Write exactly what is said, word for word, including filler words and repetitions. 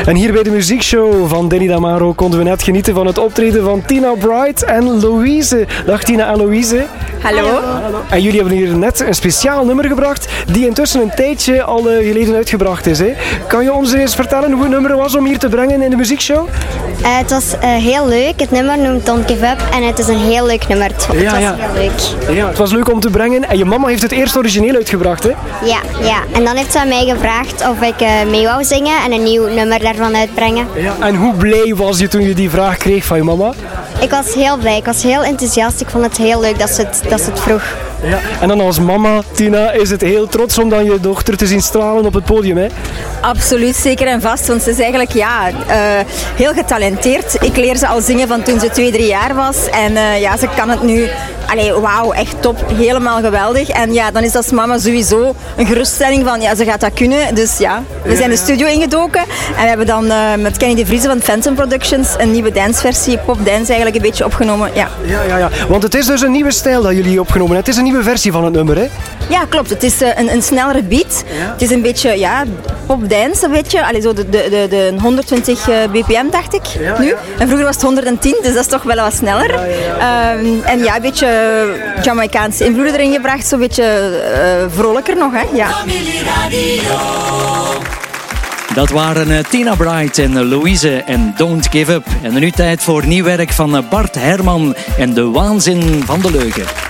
En hier bij de muziekshow van Danny Damaro konden we net genieten van het optreden van Tina Bright en Louise. Dag Tina en Louise. Hallo. Hallo. En jullie hebben hier net een speciaal nummer gebracht die intussen een tijdje al uh, geleden uitgebracht is. Hè? Kan je ons eens vertellen hoe het nummer was om hier te brengen in de muziekshow? Uh, het was uh, heel leuk. Het nummer noemt Don't Give Up en het is een heel leuk nummer. Het, het ja, was ja. heel leuk. Ja, het was leuk om te brengen en je mama heeft het eerst origineel uitgebracht, hè? Ja, ja. En dan heeft ze aan mij gevraagd of ik uh, mee wou zingen en een nieuw nummer daarvan uitbrengen. Ja. En hoe blij was je toen je die vraag kreeg van je mama? Ik was heel blij. Ik was heel enthousiast. Ik vond het heel leuk dat ze het, dat ze het vroeg. Ja. En dan als mama, Tina, is het heel trots om dan je dochter te zien stralen op het podium, hè? Absoluut, zeker en vast. Want ze is eigenlijk ja, uh, heel getalenteerd. Ik leer ze al zingen van toen ze twee, drie jaar was. En uh, ja, ze kan het nu. Allee, wauw, echt top. Helemaal geweldig. En ja, dan is als mama sowieso een geruststelling van ja, ze gaat dat kunnen. Dus ja, we zijn de studio ingedoken. En we hebben dan uh, met Kenny de Vrieze van Phantom Productions een nieuwe danceversie, pop-dance eigenlijk een beetje opgenomen. Ja. Ja, ja, ja. Want het is dus een nieuwe stijl dat jullie opgenomen hebben. Het is een nieuwe versie van het nummer, hè? Ja, klopt. Het is uh, een, een snellere beat. Ja. Het is een beetje ja, pop-dance, een beetje. Allee, zo de, de, de, de honderdtwintig bpm, dacht ik, ja, nu. Ja. En vroeger was het honderdtien, dus dat is toch wel wat sneller. Ja, ja, ja. Um, en ja, een beetje Jamaicaanse invloeden erin gebracht. Zo'n beetje uh, vrolijker nog, hè? Ja. Dat waren uh, Tina Bright en uh, Louise en Don't Give Up. En nu tijd voor nieuw werk van uh, Bart Herman en de waanzin van de leugen.